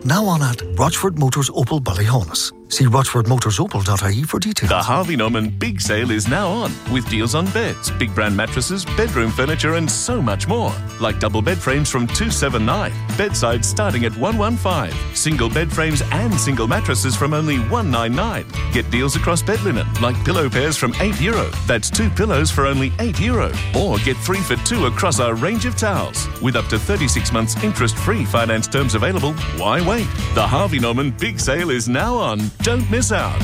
now on at Rochford Motors Opel Ballyhonus. See rochfordmotorsopel.ie for details. The Harvey Norman Big Sale is now on, with deals on beds, big brand mattresses, bedroom furniture and so much more. Like double bed frames from $279, bedsides starting at $115, single bed frames and single mattresses from only $199. Get deals across bed linen, like pillow pairs from €8. That's 2 pillows for only €8. Or get 3 for 2 across our range of towels. With up to 36 months interest-free finance terms available, why wait? The Harvey Norman Big Sale is now on. Don't miss out.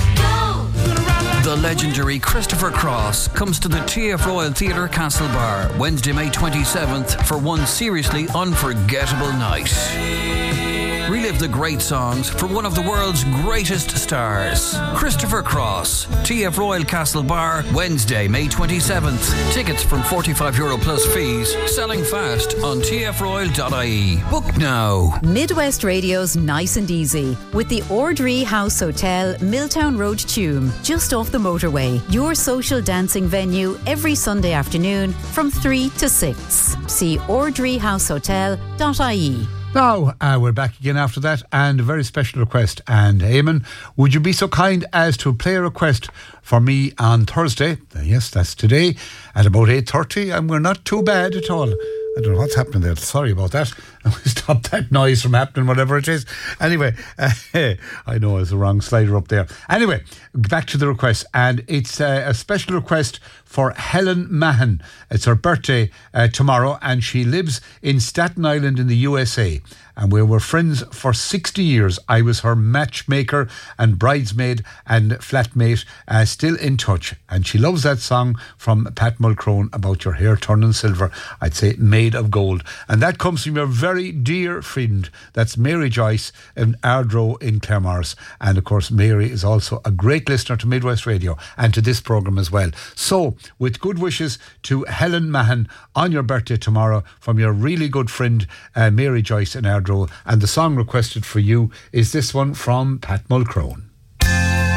The legendary Christopher Cross comes to the TF Royal Theatre Castlebar Wednesday, May 27th for one seriously unforgettable night. Relive the great songs from one of the world's greatest stars. Christopher Cross, TF Royal Castlebar, Wednesday, May 27th. Tickets from €45 plus fees. Selling fast on tfroyal.ie. Book now. Midwest Radio's Nice and Easy with the Ordree House Hotel, Milltown Road, Tuam, just off the motorway. Your social dancing venue every Sunday afternoon from 3 to 6. See ordreehousehotel.ie. Now, we're back again after that, and a very special request. And Eamon, would you be so kind as to play a request for me on Thursday? Yes, that's today, at about 8:30, and we're not too bad at all. I don't know what's happening there. Sorry about that. Stop that noise from happening, whatever it is. Anyway, I know it's the wrong slider up there. Anyway, back to the request. And it's a special request for Helen Mahan. It's her birthday tomorrow, and she lives in Staten Island in the USA. And we were friends for 60 years. I was her matchmaker and bridesmaid and flatmate, still in touch. And she loves that song from Pat Mulcrone about your hair turning silver. I'd say made of gold. And that comes from your very dear friend. That's Mary Joyce in Ardrow in Claremorris. And of course, Mary is also a great listener to Midwest Radio and to this programme as well. So, with good wishes to Helen Mahan on your birthday tomorrow from your really good friend Mary Joyce in Ardrow. And the song requested for you is this one from Pat Mulcrone.